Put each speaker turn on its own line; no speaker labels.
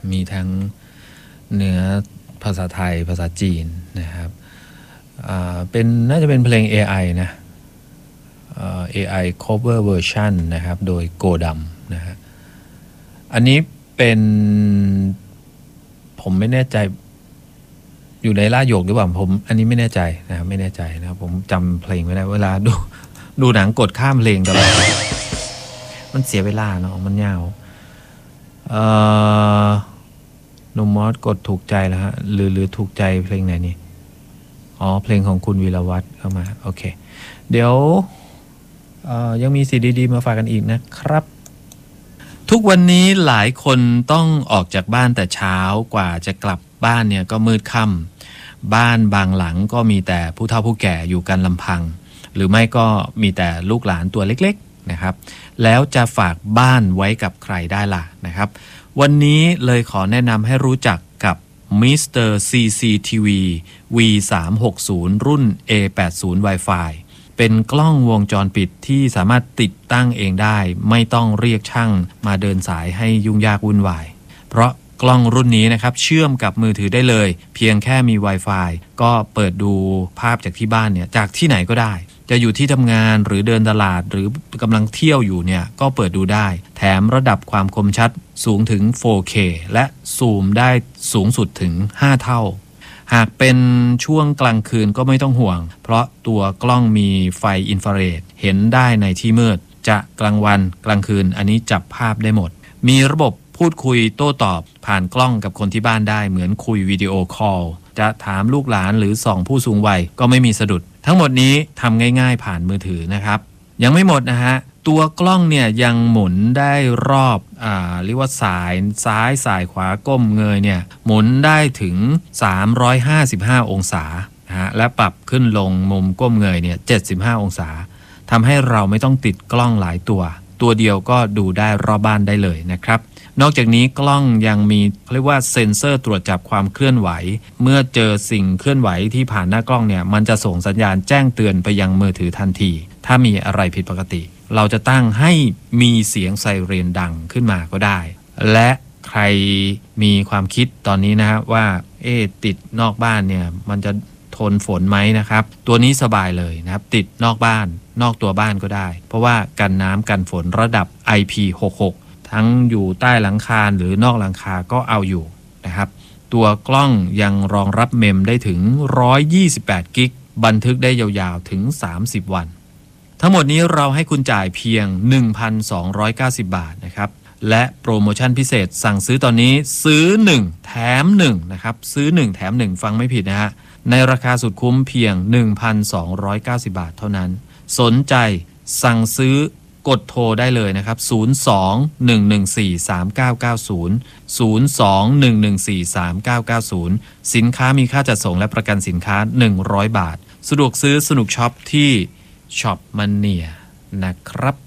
มีทั้งเนื้อภาษาไทยภาษาจีนนะครับน่าจะเป็นเพลง AI นะ AI cover version นะครับโดยโกดำนะฮะอันนี้เป็นผมไม่แน่ใจอยู่ในล่าโยกหรือเปล่าผมอันนี้ไม่แน่ใจนะครับไม่แน่ใจนะครับผมจำเพลงไม่ได้เวลาดูหนังกดข้ามเพลงตลอดมันเสียเวลาเนาะมันยาวนมมอสกดถูกใจแล้วฮะหรือถูกใจเพลงไหนนี่เพลงของคุณวีรวัฒน์เข้ามาโอเคเดี๋ยวยังมีสิ่งดีๆมาฝากกันอีกนะครับทุกวันนี้หลายคนต้องออกจากบ้านแต่เช้ากว่าจะกลับบ้านเนี่ยก็มืดค่ำบ้านบางหลังก็มีแต่ผู้เฒ่าผู้แก่อยู่กันลำพังหรือไม่ก็มีแต่ลูกหลานตัวเล็กๆนะครับแล้วจะฝากบ้านไว้กับใครได้ล่ะนะครับวันนี้เลยขอแนะนำให้รู้จักกับ Mr. CCTV V360 รุ่น A80 Wi-Fi เป็นกล้องวงจรปิดที่สามารถติดตั้งเองได้ไม่ต้องเรียกช่างมาเดินสายให้ยุ่งยากวุ่นวายเพราะกล้องรุ่นนี้นะครับเชื่อมกับมือถือได้เลยเพียงแค่มี Wi-Fi ก็เปิดดูภาพจากที่บ้านเนี่ยจากที่ไหนก็ได้จะอยู่ที่ทำงานหรือเดินตลาดหรือกำลังเที่ยวอยู่เนี่ยก็เปิดดูได้แถมระดับความคมชัดสูงถึง 4K และซูมได้สูงสุดถึง5เท่าหากเป็นช่วงกลางคืนก็ไม่ต้องห่วงเพราะตัวกล้องมีไฟอินฟราเรดเห็นได้ในที่มืดจะกลางวันกลางคืนอันนี้จับภาพได้หมดมีระบบพูดคุยโต้ตอบผ่านกล้องกับคนที่บ้านได้เหมือนคุยวิดีโอคอลจะถามลูกหลานหรือส่องผู้สูงวัยก็ไม่มีสะดุดทั้งหมดนี้ทำง่ายๆผ่านมือถือนะครับยังไม่หมดนะฮะตัวกล้องเนี่ยยังหมุนได้รอบเรียกว่าสายซ้ายสายขวาก้มเงยเนี่ยหมุนได้ถึง355องศานะฮะและปรับขึ้นลงมุมก้มเงยเนี่ย75องศาทำให้เราไม่ต้องติดกล้องหลายตัวเดียวก็ดูได้รอบบ้านได้เลยนะครับนอกจากนี้กล้องยังมีเรียกว่าเซ็นเซอร์ตรวจจับความเคลื่อนไหวเมื่อเจอสิ่งเคลื่อนไหวที่ผ่านหน้ากล้องเนี่ยมันจะส่งสัญญาณแจ้งเตือนไปยังมือถือทันทีถ้ามีอะไรผิดปกติเราจะตั้งให้มีเสียงไซเรนดังขึ้นมาก็ได้และใครมีความคิดตอนนี้นะว่าติดนอกบ้านเนี่ยมันจะทนฝนไหมนะครับตัวนี้สบายเลยนะครับติดนอกบ้านนอกตัวบ้านก็ได้เพราะว่ากันน้ำกันฝนระดับ IP66ทั้งอยู่ใต้หลังคาหรือนอกหลังคาก็เอาอยู่นะครับตัวกล้องยังรองรับเมมได้ถึง128กิกบันทึกได้ยาวๆถึง30วันทั้งหมดนี้เราให้คุณจ่ายเพียง 1,290 บาทนะครับและโปรโมชั่นพิเศษสั่งซื้อตอนนี้ซื้อ1แถม1นะครับซื้อ1แถม1ฟังไม่ผิดนะฮะในราคาสุดคุ้มเพียง 1,290 บาทเท่านั้นสนใจสั่งซื้อกดโทรได้เลยนะครับ02-114-3990 สินค้ามีค่าจัดส่งและประกันสินค้า100 บาทสะดวกซื้อสนุกช็อปที่ช็อปมันเนียนะครับ